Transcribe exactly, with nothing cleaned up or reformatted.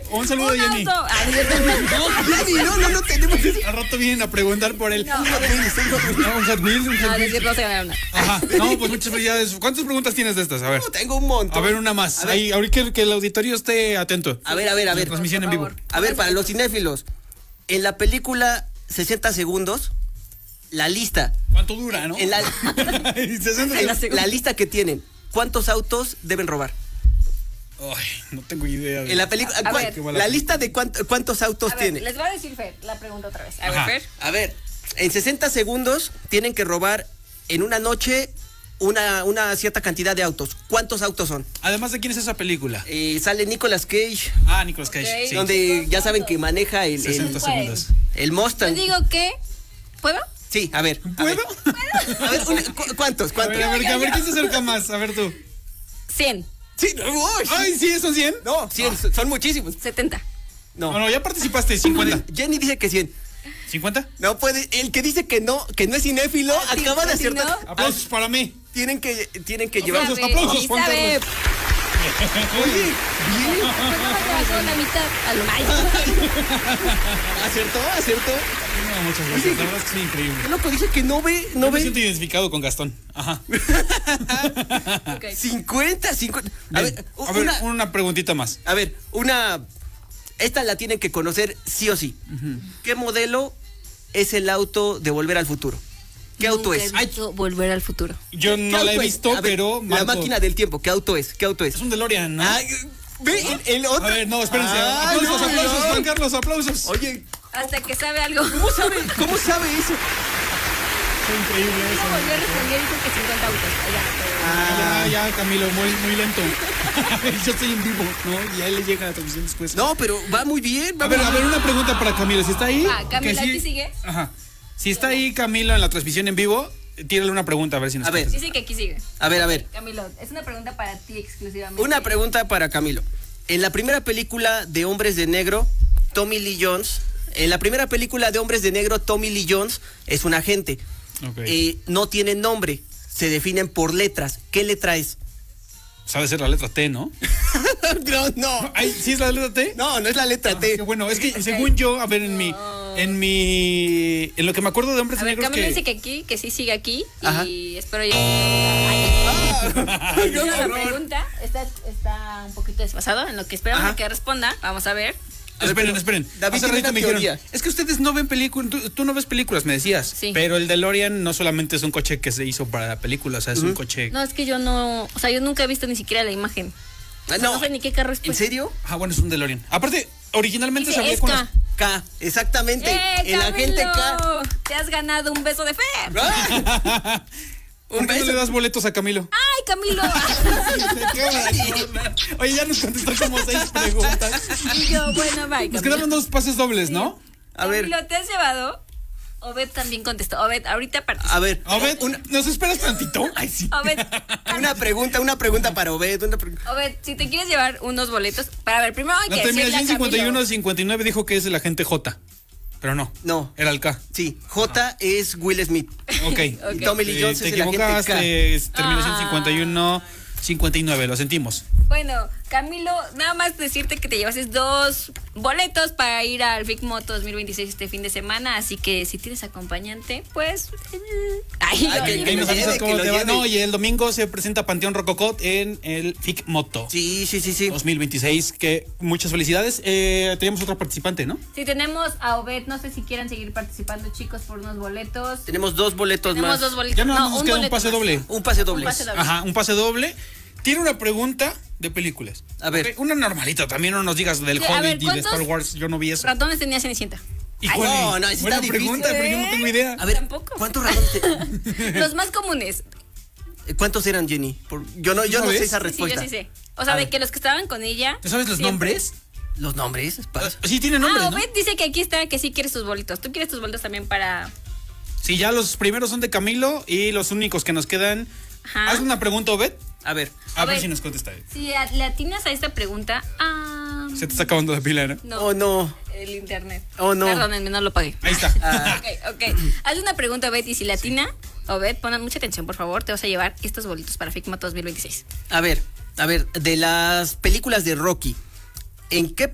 Un saludo a Un Jenny. auto. Ay, Jenny, no, no, no tenemos. Al rato vienen a preguntar por él. No. Un Hot Wheels, un Hot Wheels. No, un Hot Wheels, un no, Hot Wheels. decir, no se ganaron nada. Ajá. No, pues muchas felicidades. ¿Cuántas preguntas tienes de estas? A ver. No, tengo un montón. A ver, una más. A ver. Ahí, ahorita que, que el auditorio esté atento. A ver, a ver, a ver. Transmisión en Por vivo. favor. A ver, para los cinéfilos. En la película sesenta segundos, la lista. ¿Cuánto dura, no? En la, sesenta en la, segundos. la lista que tienen, ¿cuántos autos deben robar? Ay, no tengo idea. de- En la película, A ¿cuál- ver. Qué mala la película. lista de cuánto- cuántos autos A ver, tiene. les voy a decir Fer, la pregunta otra vez. A ver, Ajá. Fer. A ver, en sesenta segundos tienen que robar en una noche una, una cierta cantidad de autos. ¿Cuántos autos son? Además, ¿de quién es esa película? Eh, sale Nicolas Cage, Ah, Nicolas Cage. Ok. Sí. donde ya saben que maneja el, el, sesenta segundos. el Yo Mustang. digo que. ¿Puedo? Sí, a ver. a ver. ¿Puedo? A ver, una- cu- ¿cuántos? A ¿Cuántos? ver, a ver, a ver, ¿quién se acerca más? A ver tú. cien. Sí, no, uy. Ay, sí, ¿son cien? No, cien, son muchísimos. setenta. No. No, no, ya participaste, cincuenta. Jenny dice que cien. ¿cincuenta? No puede, el que dice que no, que no es cinéfilo, Ah, sí, acaba de sí, acertar. ¿no? Aplausos para mí. Tienen que, tienen que llevar. Aplausos, Sabe, aplausos, sí Juan sabe. Carlos. Oye, bien. Pues no me trabajó la mitad. A lo más. Acertó, acertó. No, muchas gracias. La verdad es que es increíble. Qué loco, dice que no ve, no No me ve. siento identificado con Gastón. Ajá. Ok. cincuenta, cincuenta. A Bien. ver, A ver, una, una preguntita más. a ver, una. Esta la tienen que conocer sí o sí. ¿Qué modelo es el auto de Volver al Futuro? ¿Qué auto Nunca es? he visto Volver al Futuro. Yo ¿Qué no la he auto es? visto, A ver, pero. La marco- máquina del tiempo, ¿qué auto es? ¿Qué auto es? Es un DeLorean, ¿no? Ay, ve, el, el otro. A ver, no, espérense. Ah, aplausos, no, aplausos, no. Juan Carlos, aplausos. Oye, Hasta que sabe algo. ¿cómo sabe, cómo sabe eso? Fue increíble No eso. volvió a responder, dijo que cincuenta autos. Ya, Ya, ya, Camilo, muy, muy lento. Yo estoy en vivo, ¿no? Y a él le llega la transmisión después. No, pero va muy bien. Va A ver, muy a ver, una pregunta para Camilo. Si está ahí. Ah, Camilo, que sí- ¿aquí sigues? Ajá. Si está ahí Camilo en la transmisión en vivo, tírale una pregunta a ver si nos A ver. contesta. Dice que aquí sigue. A ver, a ver. Camilo, es una pregunta para ti exclusivamente. Una pregunta para Camilo. En la primera película de Hombres de Negro, Tommy Lee Jones, en la primera película de Hombres de Negro, Tommy Lee Jones es un agente. Ok. Eh, no tienen nombre, se definen por letras. ¿Qué letra es? Sabe ser la letra T, ¿no? no, no. Ay, ¿sí es la letra T? No, no es la letra Ah, T. qué bueno, es que según yo, a ver, en mi, en mi, en lo que me acuerdo de Hombres A ver, Negros Camilo que... dice que aquí, que sí sigue aquí. Ajá. Y espero yo. Ay, no, la no. pregunta está, está un poquito desfasado en lo que esperamos Ajá. a que responda. Vamos a ver. A ver, Esperen, pero esperen. David Hace tiene ratito una me dijeron, teoría. es que ustedes no ven películas, tú, tú no ves películas, me decías. Sí. Pero el DeLorean no solamente es un coche que se hizo para la película, o sea, es un coche... No, es que yo no. O sea, yo nunca he visto ni siquiera la imagen. Ah, O sea, no sé ni qué carro es. ¿En pues. serio? Ah, bueno, es un DeLorean. Aparte, originalmente Dice se había es con K. las- K, exactamente. ¡Eh, el agente K. Camilo! Te has ganado un beso de fe. Ah. ¿Por Un qué no beso. le das boletos a Camilo? ¡Ay, Camilo! Oye, ya nos contestó como seis preguntas. Y yo, bueno, bye. Nos Camilo. quedaron dos pases dobles, ¿no? A ver. Camilo, ¿te has llevado? Obed también contestó. Obed, ahorita participa. A ver, A ver, ¿nos esperas tantito? Ay, sí. Obed, una pregunta, una pregunta para Obed. Una pre- Obed, si te quieres llevar unos boletos, para ver, primero hay La que decirle a terminación cincuenta y uno Camilo. cincuenta y nueve dijo que es el agente J. Pero no. No. Era el K. Sí, J es Will Smith. Ok. Y Tommy Lee Eh, Jones te es el agente K. equivocaste. es terminación Ah. cincuenta y uno cincuenta y nueve, lo sentimos. Bueno, Camilo, nada más decirte que te llevases dos boletos para ir al Big Moto dos mil veintiséis este fin de semana, así que si tienes acompañante, pues... eh, Ay, Ay, no, que- yo que no nos sé. lleve, avisas que cómo lo te va. lleve. No, y el domingo se presenta Panteón Rococot en el F I C Moto Sí, sí, sí, sí. dos mil veintiséis. Que muchas felicidades. Eh, teníamos otra participante, ¿no? Si tenemos a Obed, no sé si quieran seguir participando, chicos, por unos boletos. Tenemos dos boletos Tenemos más. dos boletos. Ya nada no, más nos un queda un boleto pase más. doble. Un pase doble. Un pase doble. Ajá, un pase doble. Tiene una pregunta de películas. A ver. Ok, una normalita, también no nos digas del Sí, a ver, Hobbit y de ¿cuántos Star Wars, yo no vi eso. Ratones tenía Cenicienta. Híjole, no, no, esa buena está difícil. pregunta, pero yo no tengo idea. A ver, Tampoco. ¿cuántos ratones te- Los más comunes. ¿Cuántos eran, Jenny? Por- yo no, yo no ¿Sabes? sé esa Sí, respuesta. yo sí sé. O sea, A de ver. que los que estaban con ella. ¿Te sabes los siempre- nombres? ¿Los nombres? Pa- Sí, tiene nombres, Ah, ¿no? Obed dice que aquí está, que sí quieres tus boletos. ¿Tú quieres tus boletos también para...? Sí, ya los primeros son de Camilo y los únicos que nos quedan. Ajá. Haz una pregunta, Obed. A ver. A ver Obed. si nos contesta él. Si a- le atinas a esta pregunta, ah... Se te está acabando la pila, ¿no? No, Oh, no. el internet. Oh, no. Perdónenme, no lo pagué. Ahí está. Ah, Ok, ok. Haz una pregunta, Obed, y si la atina, Obed, pon mucha atención, por favor. Te vas a llevar estos boletos para Figma dos mil veintiséis. a ver, a ver, de las películas de Rocky, ¿en qué